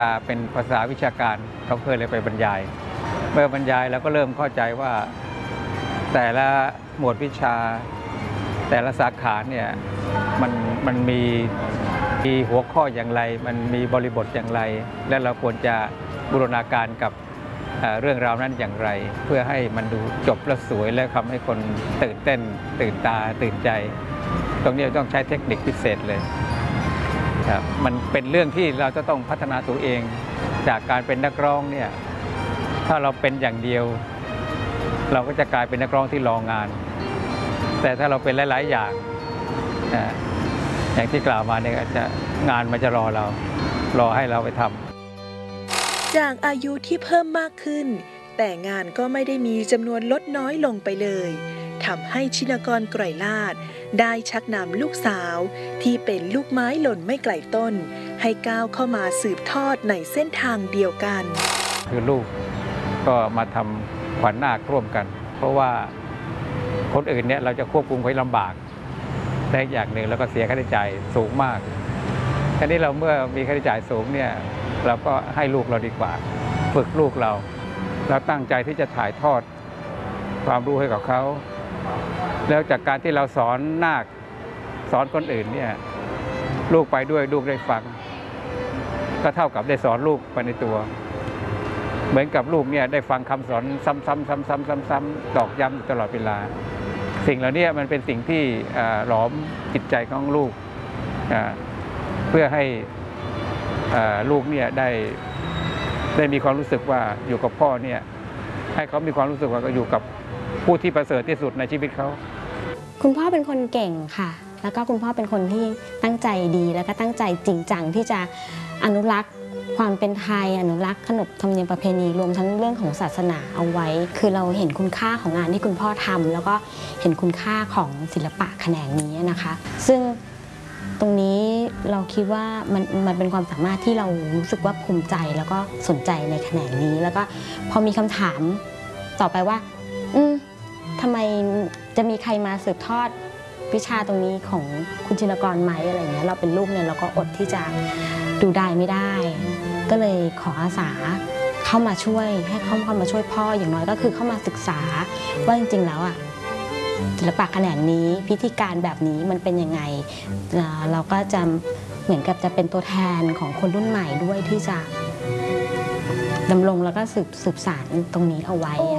เป็นภาษาวิชาการเขาเคยเลยไปบรรยายเมื่อบรรยายเราก็เริ่มเข้าใจว่าแต่ละหมวดวิชาแต่ละสาขาเนี่ยมันมีหัวข้ออย่างไรมันมีบริบทอย่างไรและเราควรจะบูรณาการกับเรื่องราวนั้นอย่างไรเพื่อให้มันดูจบและสวยและทำให้คนตื่นเต้นตื่นตาตื่นใจตรงนี้ต้องใช้เทคนิคพิเศษเลยครับมันเป็นเรื่องที่เราจะต้องพัฒนาตัวเองจากการเป็นนักร้องเนี่ยถ้าเราเป็นอย่างเดียวเราก็จะกลายเป็นนักร้องที่รองานแต่ถ้าเราเป็นหลายๆอย่างที่กล่าวมาเนี่ยจะงานมันจะรอให้เราไปทำจากอายุที่เพิ่มมากขึ้นแต่งานก็ไม่ได้มีจำนวนลดน้อยลงไปเลยทำให้ชินกร ไกรลาภได้ชักนำลูกสาวที่เป็นลูกไม้หล่นไม่ไกลต้นให้ก้าวเข้ามาสืบทอดในเส้นทางเดียวกันคือลูกก็มาทำขวัญนาคร่วมกันเพราะว่าคนอื่นเนี่ยเราจะควบคุมไว้ลำบากแต่อย่างหนึ่งเราก็เสียค่าใช้จ่ายสูงมากคราวนี้เราเมื่อมีค่าใช้จ่ายสูงเนี่ยเราก็ให้ลูกเราดีกว่าฝึกลูกเราตั้งใจที่จะถ่ายทอดความรู้ให้กับเขาแล้วจากการที่เราสอนนาคสอนคนอื่นเนี่ยลูกไปด้วยลูกได้ฟังก็เท่ากับได้สอนลูกไปในตัวเหมือนกับลูกเนี่ยได้ฟังคำสอนซ้ำๆตอกย้ำตลอดเวลาสิ่งเหล่านี้มันเป็นสิ่งที่หลอมจิตใจของลูกเพื่อให้ลูกเนี่ยได้มีความรู้สึกว่าอยู่กับพ่อเนี่ยให้เขามีความรู้สึกว่าอยู่กับผู้ที่ประเสริฐที่สุดในชีวิตเขาคุณพ่อเป็นคนเก่งค่ะแล้วก็คุณพ่อเป็นคนที่ตั้งใจดีแล้วก็ตั้งใจจริงจังที่จะอนุรักษ์ความเป็นไทยอนุรักษ์ขนบธรรมเนียมประเพณีรวมทั้งเรื่องของศาสนาเอาไว้คือเราเห็นคุณค่าของงานที่คุณพ่อทำแล้วก็เห็นคุณค่าของศิลปะแขนงนี้นะคะซึ่งตรงนี้เราคิดว่ามันเป็นความสามารถที่เรารู้สึกว่าภูมิใจแล้วก็สนใจในแขนงนี้แล้วก็พอมีคำถามต่อไปว่าทำไมจะมีใครมาสืบทอดวิชาตรงนี้ของคุณชินกรไหมอะไรเงี้ยเราเป็นลูกเนี่ยเราก็อดที่จะดูได้ไม่ได้ก็เลยขออาสาเข้ามาช่วยให้เข้ามาช่วยพ่ออย่างน้อยก็คือเข้ามาศึกษาว่าจริงๆแล้วศิลปะแขนงนี้พิธีการแบบนี้มันเป็นยังไงเราก็จะเหมือนกับจะเป็นตัวแทนของคนรุ่นใหม่ด้วยที่จะดำรงแล้วก็สืบสานตรงนี้เอาไว้